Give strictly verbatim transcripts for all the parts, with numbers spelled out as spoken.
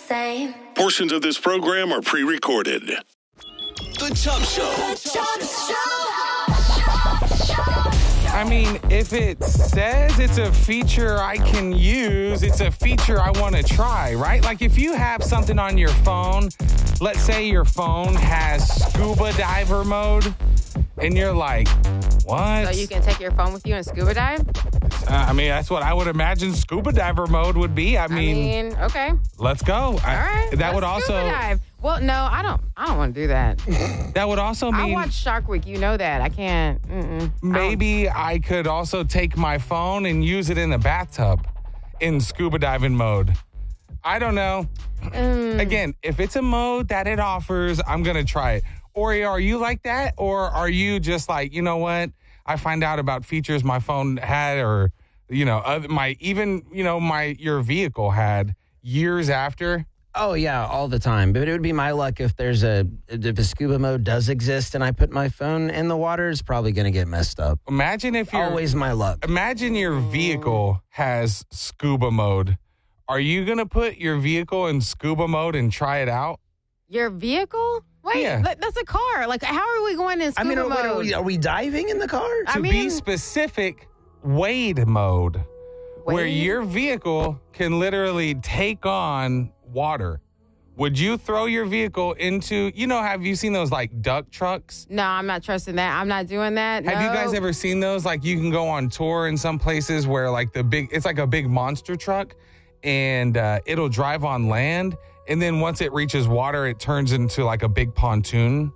same. Portions of this program are pre-recorded. The Chop Show. The Chop Show. I mean, if it says it's a feature I can use, it's a feature I want to try, right? Like if you have something on your phone, let's say your phone has scuba diver mode, and you're like, what? So you can take your phone with you and scuba dive? Uh, I mean, that's what I would imagine scuba diver mode would be. I mean, I mean okay. Let's go. All right. That would let's also. Scuba dive. Well, no, I don't. I don't want to do that. That would also mean. I watch Shark Week. You know that. I can't. Mm-mm. Maybe I, I could also take my phone and use it in the bathtub in scuba diving mode. I don't know. Mm. Again, if it's a mode that it offers, I'm going to try it. Ori, are you like that? Or are you just like, you know what? I find out about features my phone had or, you know, other, my even, you know, my your vehicle had years after. Oh, yeah, all the time. But it would be my luck if there's a, if a scuba mode does exist and I put my phone in the water, it's probably going to get messed up. Imagine if you're. Always my luck. Imagine your vehicle has scuba mode. Are you going to put your vehicle in scuba mode and try it out? Your vehicle? Wait, Yeah. that- that's a car. Like, how are we going in I scuba mean, are, mode? wait, are, we, are we diving in the car? I To be mean- specific, wade mode, where Wade? your vehicle can literally take on water. Would you throw your vehicle into, you know, have you seen those like duck trucks? No, I'm not trusting that. I'm not doing that. Have no. you guys ever seen those? Like you can go on tour in some places where like the big, it's like a big monster truck and uh, it'll drive on land. And then once it reaches water, it turns into like a big pontoon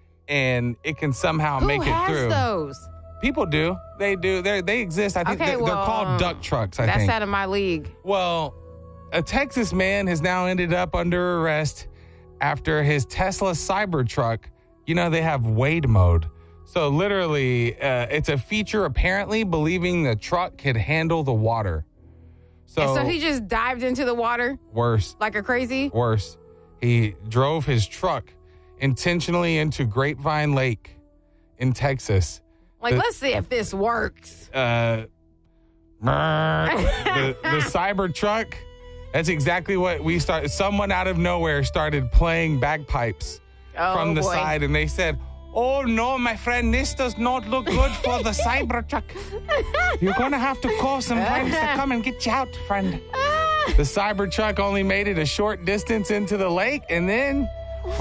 and it can somehow Who make it has through. those? People do. They do. They they exist. I think Okay, they're, well, they're called duck trucks, I That's think. out of my league. Well, a Texas man has now ended up under arrest after his Tesla Cybertruck, you know, they have wade mode. So literally, uh, it's a feature apparently believing the truck could handle the water. So, And so he just dived into the water worse, like a crazy? worse. He drove his truck intentionally into Grapevine Lake in Texas. Like, The- let's see if this works. Uh, the, the Cybertruck. That's exactly what we started. Someone out of nowhere started playing bagpipes Oh, from the boy. side, and they said, "Oh no, my friend, this does not look good for the Cybertruck. You're going to have to call some friends to come and get you out, friend." The Cybertruck only made it a short distance into the lake, and then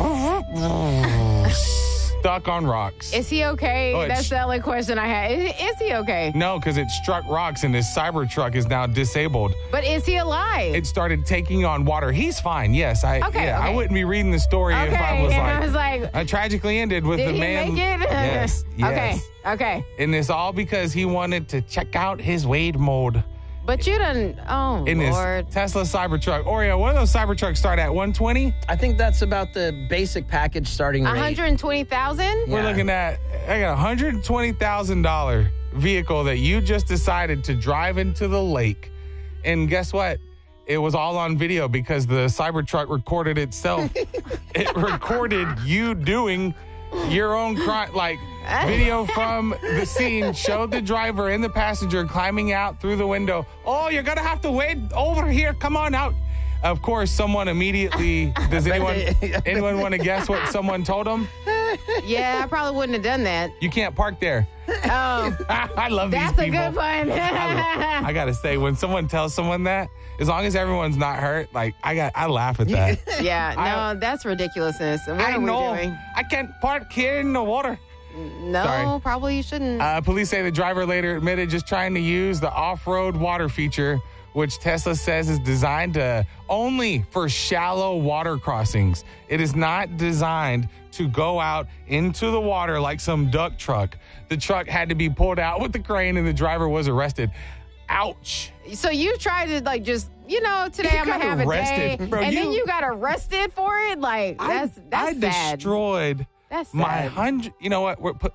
stuck on rocks. Is he okay? Oh, it's- That's the only question I had. Is, is he okay? No, because it struck rocks, and his Cybertruck is now disabled. But is he alive? It started taking on water. He's fine. Yes, I. Okay, yeah, I okay. wouldn't be reading the story okay. if I was and like. I was like, I tragically ended with did the he man. make it? Yes. Yes. Okay. Okay. And it's all because he wanted to check out his wade mode But you done, oh, in Lord. his Tesla Cybertruck. Oreo, what do those Cybertrucks start at? one twenty? I think that's about the basic package starting rate. one hundred twenty thousand? We're Yeah. looking at I got a one hundred twenty thousand dollars vehicle that you just decided to drive into the lake. And guess what? It was all on video because the Cybertruck recorded itself. It recorded you doing your own crime. Like, video from the scene showed the driver and the passenger climbing out through the window. Oh, you're going to have to wait over here. Come on out. Of course, someone immediately, does anyone anyone want to guess what someone told them? Yeah, I probably wouldn't have done that. You can't park there. Oh, I love these that's a people. good one. I, I gotta say, when someone tells someone that, as long as everyone's not hurt, like I got, I laugh at that. Yeah, no, I- that's ridiculousness. What I are we know. doing? I can't park here in the water. No, Sorry. probably you shouldn't. Uh, police say the driver later admitted just trying to use the off-road water feature, which Tesla says is designed to only for shallow water crossings. It is not designed to go out into the water like some duck truck. The truck had to be pulled out with the crane and the driver was arrested. Ouch. So you tried to like just, you know, today You I'm gonna got have a arrested. day, Bro, and then you- you got arrested for it. Like that's I, that's I sad. destroyed That's my sad. hundred. You know what? We're put.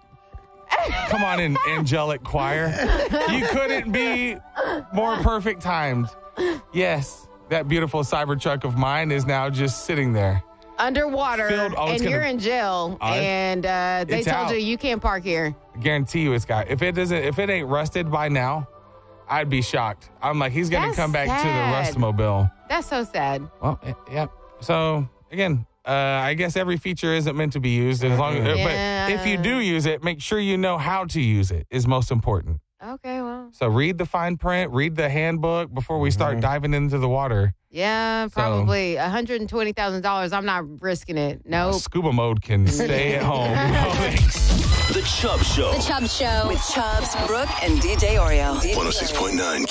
Come on in, angelic choir. You couldn't be more perfect timed. Yes, that beautiful Cybertruck of mine is now just sitting there. Underwater, Filled- oh, it's and gonna- you're in jail, Uh, and uh, they it's told out. you you can't park here. I guarantee you, it's got. If it doesn't, if it ain't rusted by now, I'd be shocked. I'm like, he's gonna That's come back to sad. the Rustmobile. That's so sad. Well, eh, yep. So again, uh, I guess every feature isn't meant to be used as long as, Yeah. but if you do use it, make sure you know how to use it is most important. Okay, well, So read the fine print, read the handbook before we start Mhm. diving into the water. yeah, probably one hundred twenty thousand dollars. I'm not risking it. Nope. Scuba mode can stay at home. No thanks. The Chubb Show. The Chubb Show. With Chubbs, Brooke, and D J Oreo. one oh six point nine